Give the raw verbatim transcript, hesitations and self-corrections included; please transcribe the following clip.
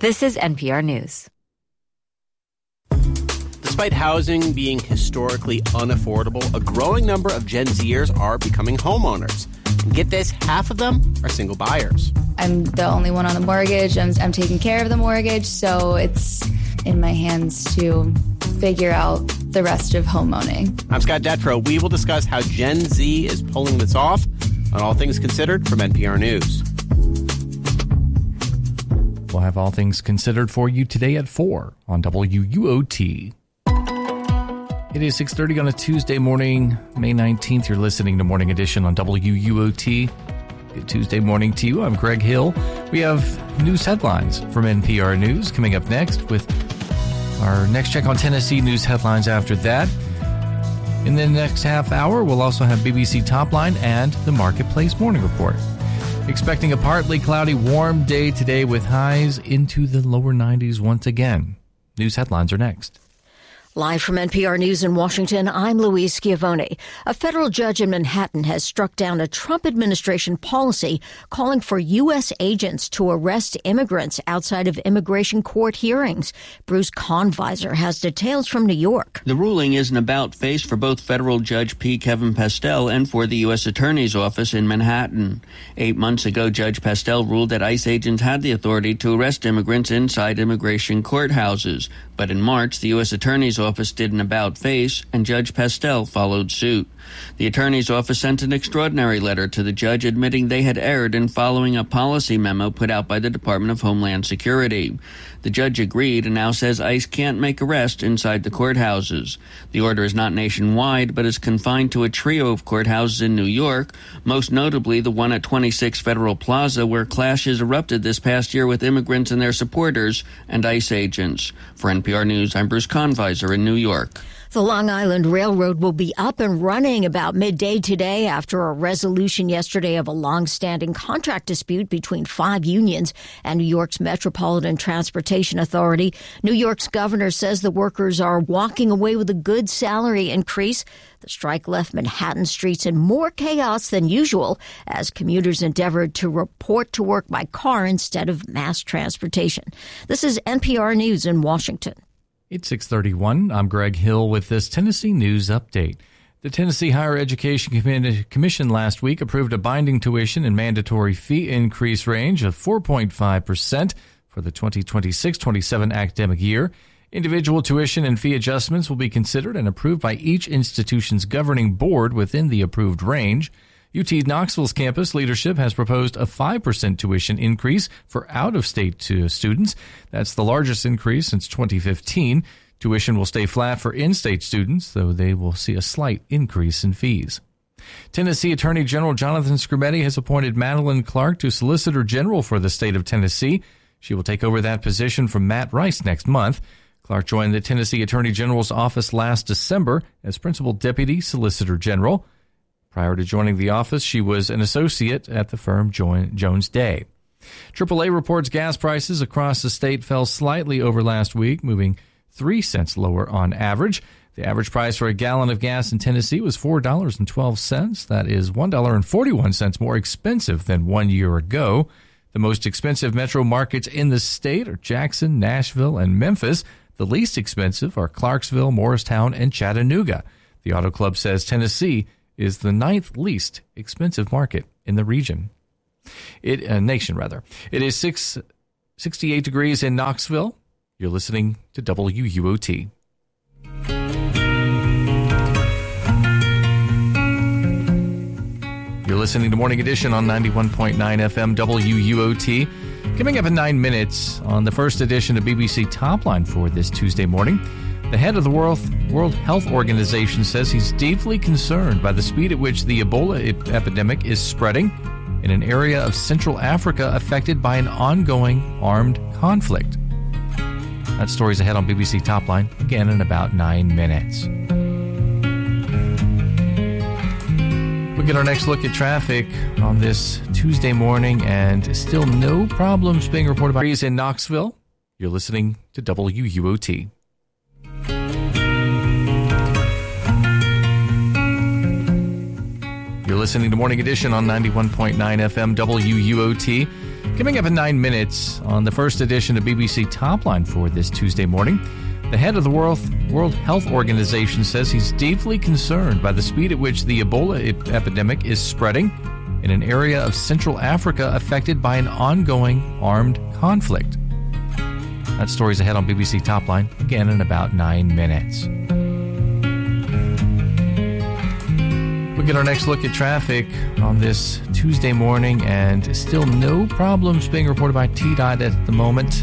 This is N P R News. Despite housing being historically unaffordable, a growing number of Gen Zers are becoming homeowners. And get this, half of them are single buyers. I'm the only one on the mortgage. I'm, I'm taking care of the mortgage, so it's in my hands to figure out the rest of homeowning. I'm Scott Detrow. We will discuss how Gen Z is pulling this off on All Things Considered from N P R News. We'll have All Things Considered for you today at four on W U O T. It is six thirty on a Tuesday morning, May nineteenth. You're listening to Morning Edition on W U O T. Good Tuesday morning to you. I'm Greg Hill. We have news headlines from N P R News coming up next with our next check on Tennessee news headlines after that. In the next half hour, we'll also have B B C Topline and the Marketplace Morning Report. Expecting a partly cloudy, warm day today with highs into the lower nineties once again. News headlines are next. Live from N P R News in Washington, I'm Louise Schiavone. A federal judge in Manhattan has struck down a Trump administration policy calling for U S agents to arrest immigrants outside of immigration court hearings. Bruce Kahnweiser has details from New York. The ruling is an about-face for both federal Judge P. Kevin Pastel and for the U S Attorney's Office in Manhattan. Eight months ago, Judge Pastel ruled that ICE agents had the authority to arrest immigrants inside immigration courthouses. But in March, the U S Attorney's Office did an about-face, and Judge Pastel followed suit. The Attorney's Office sent an extraordinary letter to the judge admitting they had erred in following a policy memo put out by the Department of Homeland Security. The judge agreed and now says ICE can't make arrests inside the courthouses. The order is not nationwide, but is confined to a trio of courthouses in New York, most notably the one at twenty-six Federal Plaza, where clashes erupted this past year with immigrants and their supporters and ICE agents. For N P R News, I'm Bruce Kahnweiser in New York. The Long Island Railroad will be up and running about midday today after a resolution yesterday of a long-standing contract dispute between five unions and New York's Metropolitan Transportation Authority. New York's governor says the workers are walking away with a good salary increase. The strike left Manhattan streets in more chaos than usual as commuters endeavored to report to work by car instead of mass transportation. This is N P R News in Washington. It's six thirty-one. I'm Greg Hill with this Tennessee News Update. The Tennessee Higher Education Commission last week approved a binding tuition and mandatory fee increase range of four point five percent for the twenty twenty-six twenty-seven academic year. Individual tuition and fee adjustments will be considered and approved by each institution's governing board within the approved range. U T Knoxville's campus leadership has proposed a five percent tuition increase for out-of-state students. That's the largest increase since twenty fifteen. Tuition will stay flat for in-state students, though they will see a slight increase in fees. Tennessee Attorney General Jonathan Skrmetti has appointed Madeline Clark to Solicitor General for the state of Tennessee. She will take over that position from Matt Rice next month. Clark joined the Tennessee Attorney General's office last December as Principal Deputy Solicitor General. Prior to joining the office, she was an associate at the firm Jones Day. triple A reports gas prices across the state fell slightly over last week, moving three cents lower on average. The average price for a gallon of gas in Tennessee was four dollars and twelve cents. That is one dollar and forty-one cents more expensive than one year ago. The most expensive metro markets in the state are Jackson, Nashville, and Memphis. The least expensive are Clarksville, Morristown, and Chattanooga. The Auto Club says Tennessee is the ninth least expensive market in the region. It uh, nation, rather. It is six, sixty-eight degrees in Knoxville. You're listening to W U O T. You're listening to Morning Edition on ninety-one point nine F M W U O T. Coming up in nine minutes on the first edition of B B C Topline for this Tuesday morning, the head of the World, World Health Organization says he's deeply concerned by the speed at which the Ebola ep- epidemic is spreading in an area of Central Africa affected by an ongoing armed conflict. That story's ahead on B B C Topline, again in about nine minutes. We'll get our next look at traffic on this Tuesday morning, and still no problems being reported by in Knoxville. You're listening to W U O T. You're listening to Morning Edition on ninety-one point nine F M W U O T. Coming up in nine minutes on the first edition of B B C Topline for this Tuesday morning, the head of the World, World Health Organization says he's deeply concerned by the speed at which the Ebola ep- epidemic is spreading in an area of Central Africa affected by an ongoing armed conflict. That story's ahead on B B C Topline, again in about nine minutes. We'll get our next look at traffic on this Tuesday morning, and still no problems being reported by T DOT at the moment.